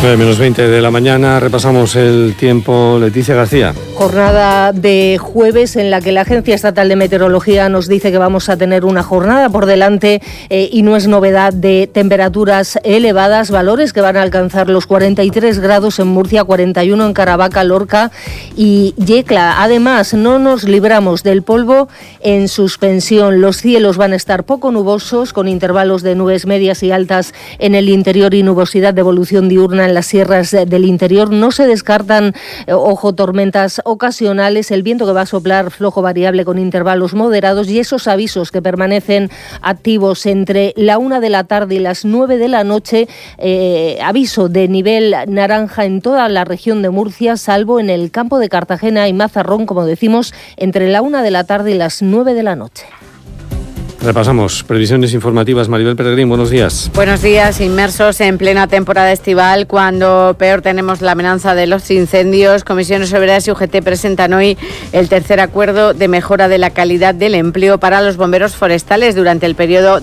9:20 de la mañana, repasamos el tiempo. Leticia García. Jornada de jueves en la que la Agencia Estatal de Meteorología nos dice que vamos a tener una jornada por delante y no es novedad de temperaturas elevadas, valores que van a alcanzar los 43 grados en Murcia, 41 en Caravaca, Lorca y Yecla. Además, no nos libramos del polvo en suspensión. Los cielos van a estar poco nubosos, con intervalos de nubes medias y altas en el interior y nubosidad de evolución diurna en las sierras del interior. No se descartan, tormentas ocasionales, el viento que va a soplar flojo variable con intervalos moderados y esos avisos que permanecen activos entre la 1 de la tarde y las 9 de la noche. Aviso de nivel naranja en toda la región de Murcia, salvo en el campo de Cartagena y Mazarrón, como decimos, entre la 1 de la tarde y las 9 de la noche. Repasamos previsiones informativas. Maribel Peregrín, buenos días. Buenos días. Inmersos en plena temporada estival, cuando peor tenemos la amenaza de los incendios, Comisiones Obreras y UGT presentan hoy el tercer acuerdo de mejora de la calidad del empleo para los bomberos forestales durante el periodo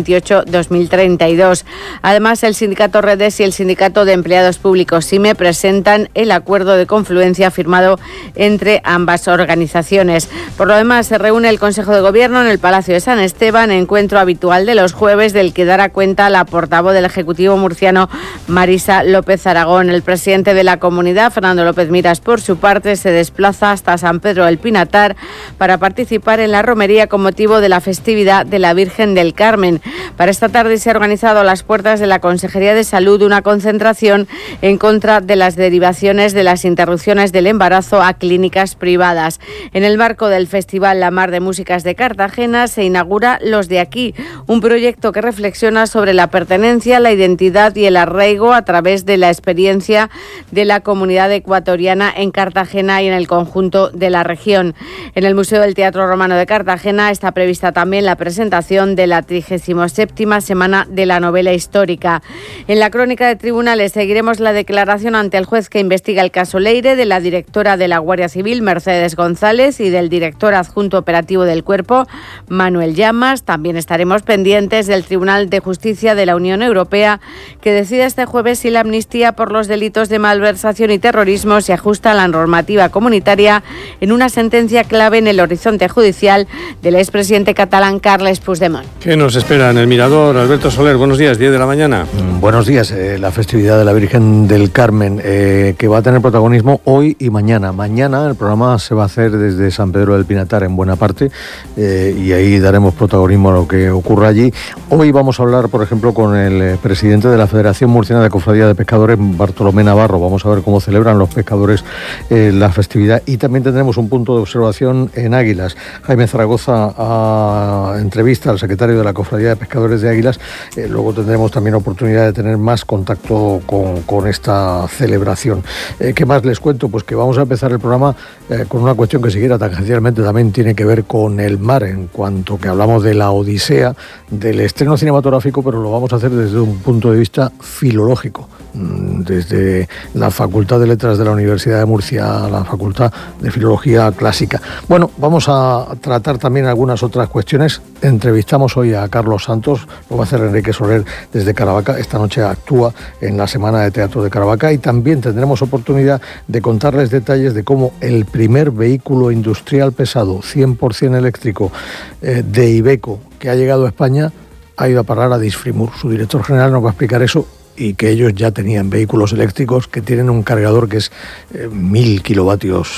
2028-2032. Además, el sindicato Redes y el sindicato de empleados públicos SIME presentan el acuerdo de confluencia firmado entre ambas organizaciones. Por lo demás, se reúne el Consejo de Gobierno en el Palacio de San Esteban, encuentro habitual de los jueves del que dará cuenta la portavoz del Ejecutivo murciano, Marisa López Aragón. El presidente de la comunidad, Fernando López Miras, por su parte, se desplaza hasta San Pedro del Pinatar para participar en la romería con motivo de la festividad de la Virgen del Carmen. Para esta tarde se ha organizado a las puertas de la Consejería de Salud una concentración en contra de las derivaciones de las interrupciones del embarazo a clínicas privadas. En el marco del Festival La Mar de Músicas de Cartagena se inaugura Los de Aquí, un proyecto que reflexiona sobre la pertenencia, la identidad y el arraigo a través de la experiencia de la comunidad ecuatoriana en Cartagena y en el conjunto de la región. En el Museo del Teatro Romano de Cartagena está prevista también la presentación de la 37ª Semana de la Novela Histórica. En la crónica de tribunales seguiremos la declaración ante el juez que investiga el caso Leire de la directora de la Guardia Civil, Mercedes González, y del director adjunto operativo del Cuerpo, Manuel Llamas. También estaremos pendientes del Tribunal de Justicia de la Unión Europea, que decide este jueves si la amnistía por los delitos de malversación y terrorismo se ajusta a la normativa comunitaria, en una sentencia clave en el horizonte judicial del expresidente catalán Carles Puigdemont. ¿Qué nos espera en el Mirador? Alberto Soler, buenos días, 10 de la mañana. Buenos días. La festividad de la Virgen del Carmen, que va a tener protagonismo hoy y mañana. Mañana el programa se va a hacer desde San Pedro del Pinatar en buena parte, y ahí daremos protagonismo a lo que ocurra allí. Hoy vamos a hablar, por ejemplo, con el presidente de la Federación Murciana de Cofradía de Pescadores, Bartolomé Navarro. Vamos a ver cómo celebran los pescadores la festividad, y también tendremos un punto de observación en Águilas. Jaime Zaragoza entrevista al secretario de la Cofradía de Pescadores de Águilas. Luego tendremos también oportunidad de tener más contacto con esta celebración. ¿Qué más les cuento? Pues que vamos a empezar el programa con una cuestión que siquiera tangencialmente también tiene que ver con el mar, en cuanto que hablamos de la Odisea, del estreno cinematográfico, pero lo vamos a hacer desde un punto de vista filológico, desde la Facultad de Letras de la Universidad de Murcia, la Facultad de Filología Clásica. Bueno, vamos a tratar también algunas otras cuestiones. Entrevistamos hoy a Carlos Santos, lo va a hacer Enrique Soler desde Caravaca. Esta noche actúa en la Semana de Teatro de Caravaca, y también tendremos oportunidad de contarles detalles de cómo el primer vehículo industrial pesado 100% eléctrico de Iveco que ha llegado a España ha ido a parar a Disfrimur. Su director general nos va a explicar eso, y que ellos ya tenían vehículos eléctricos que tienen un cargador que es 1000 kilovatios